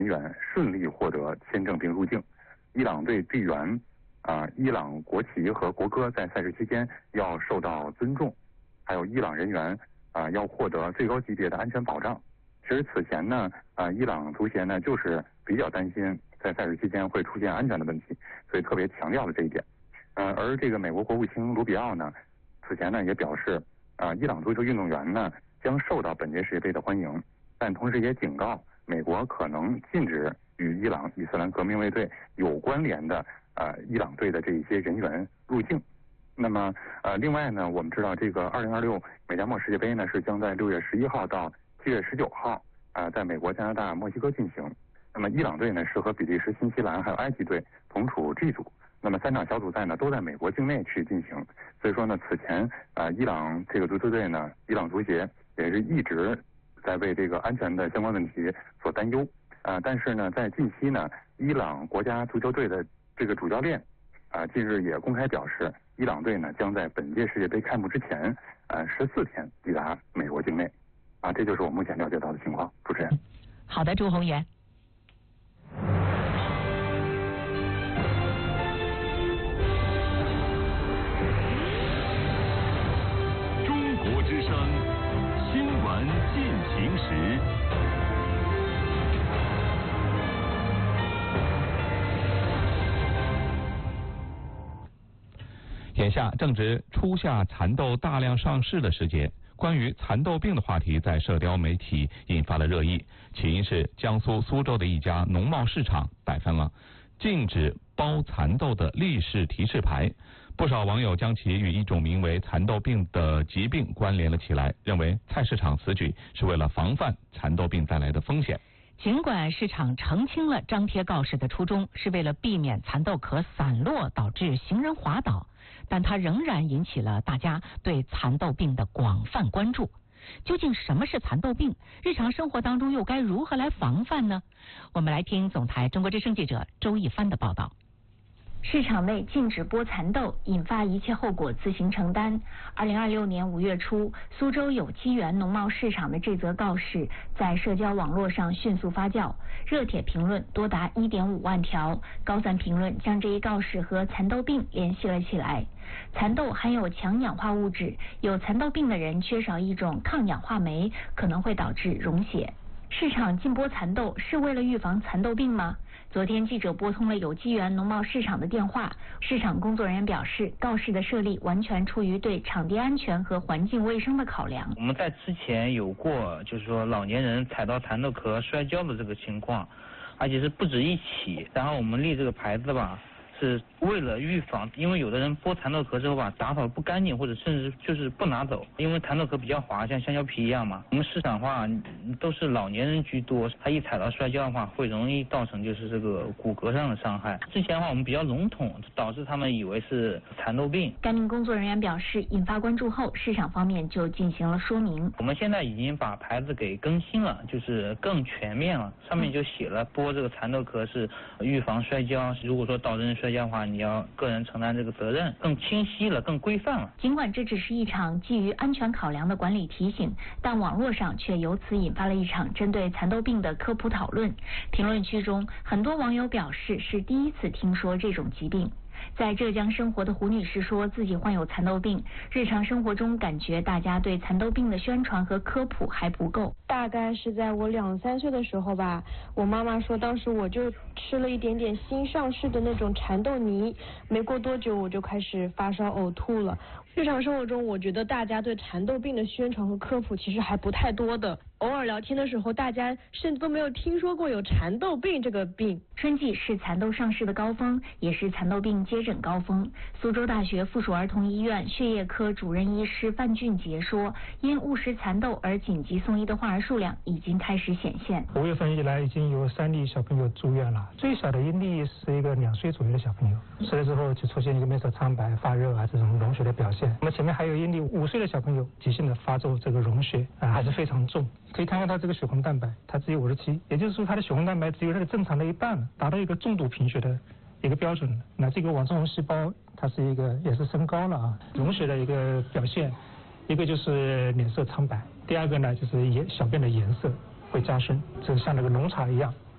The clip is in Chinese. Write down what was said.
人员顺利获得签证并入境。伊朗队队员伊朗国旗和国歌在赛事期间要受到尊重，还有伊朗人员要获得最高级别的安全保障。其实此前呢，伊朗足协呢就是比较担心在赛事期间会出现安全的问题，所以特别强调了这一点。而这个美国国务卿卢比奥呢，此前呢也表示，伊朗足球运动员呢将受到本届世界杯的欢迎，但同时也警告美国可能禁止与伊朗伊斯兰革命卫队有关联的伊朗队的这一些人员入境。那么另外呢，我们知道这个2026美加墨世界杯呢是将在6月11号到7月19号在美国、加拿大、墨西哥进行。那么伊朗队呢是和比利时、新西兰还有埃及队同处 G 组。那么3场小组赛呢都在美国境内去进行。所以说呢，此前伊朗这个足球队呢，伊朗足协也是一直在为这个安全的相关问题所担忧。但是呢，在近期呢，伊朗国家足球队的这个主教练近日也公开表示，伊朗队呢将在本届世界杯开幕之前14天抵达美国境内。这就是我目前了解到的情况。主持人。 好的，朱宏元。 中国之声新闻进行时。 眼下正值初夏蚕豆大量上市的时节，关于蚕豆病的话题在社交媒体引发了热议。起因是江苏苏州的一家农贸市场摆放了禁止包蚕豆的立式提示牌，不少网友将其与一种名为蚕豆病的疾病关联了起来，认为菜市场此举是为了防范蚕豆病带来的风险。 尽管市场澄清了张贴告示的初衷是为了避免蚕豆壳散落导致行人滑倒，但它仍然引起了大家对蚕豆病的广泛关注。究竟什么是蚕豆病？日常生活当中又该如何来防范呢？我们来听总台中国之声记者周一帆的报道。 市场内禁止剥蚕豆，引发一切后果自行承担。2026年5月初，苏州有机园农贸市场的这则告示在社交网络上迅速发酵，热帖评论多达1.5万条，高赞评论将这一告示和蚕豆病联系了起来。蚕豆含有强氧化物质，有蚕豆病的人缺少一种抗氧化酶，可能会导致溶血。市场禁播蚕豆是为了预防蚕豆病吗？昨天记者拨通了有机园农贸市场的电话，市场工作人员表示，告示的设立完全出于对场地安全和环境卫生的考量。 我们在之前有过，就是说老年人踩到蚕豆壳摔跤的这个情况，而且是不止一起。然后我们立这个牌子吧，是为了预防，因为有的人剥蚕豆壳之后吧，打扫不干净，或者甚至就是不拿走，因为蚕豆壳比较滑，像香蕉皮一样嘛。我们市场话都是老年人居多，他一踩到摔跤的话，会容易造成就是这个骨骼上的伤害。之前的话我们比较笼统，导致他们以为是蚕豆病。 该名工作人员表示，引发关注后，市场方面就进行了说明。 我们现在已经把牌子给更新了，就是更全面了，上面就写了剥这个蚕豆壳是预防摔跤，如果说导致人摔跤的话，你要个人承担这个责任，更清晰了，更规范了。 尽管这只是一场基于安全考量的管理提醒，但网络上却由此引发了一场针对蚕豆病的科普讨论。评论区中，很多网友表示是第一次听说这种疾病。在浙江生活的胡女士说自己患有蚕豆病，日常生活中感觉大家对蚕豆病的宣传和科普还不够。 大概是在我2、3岁的时候吧，我妈妈说当时我就吃了一点点新上市的那种蚕豆泥，没过多久我就开始发烧呕吐了。日常生活中我觉得大家对蚕豆病的宣传和科普其实还不太多的，偶尔聊天的时候大家甚至都没有听说过有蚕豆病这个病。 春季是蚕豆上市的高峰，也是蚕豆病接诊高峰。苏州大学附属儿童医院血液科主任医师范俊杰说，因误食蚕豆而紧急送医的患儿数量已经开始显现。 5月份以来已经有3例小朋友住院了，最小的一例是一个2岁左右的小朋友，吃了之后就出现一个面色苍白、发热这种溶血的表现。那么前面还有一例5岁的小朋友急性的发作，这个溶血还是非常重。可以看看他这个血红蛋白，它只有57，也就是说他的血红蛋白只有它的正常的一半了，达到一个重度贫血的一个标准。那这个网状红细胞它是一个也是升高了溶血的一个表现，一个就是脸色苍白，第二个呢就是小便的颜色会加深，就像那个浓茶一样